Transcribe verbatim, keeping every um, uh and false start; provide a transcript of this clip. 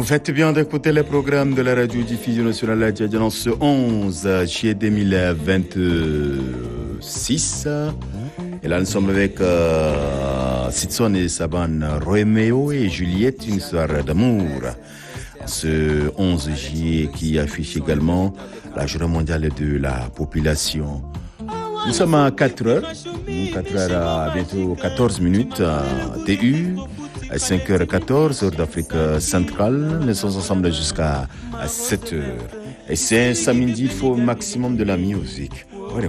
Vous faites bien d'écouter les programmes de la radio-diffusion nationale dans ce onze juillet deux mille vingt-six. Et là, nous sommes avec euh, Sitson et Saban, Roméo et Juliette, une histoire d'amour. Ce onze juillet qui affiche également la journée mondiale de la population. Nous sommes à quatre heures, quatre heures à bientôt quatorze minutes, T U, à cinq heures quatorze, heure d'Afrique centrale. Nous sommes ensemble jusqu'à sept heures. Et c'est un samedi, il faut au maximum de la musique.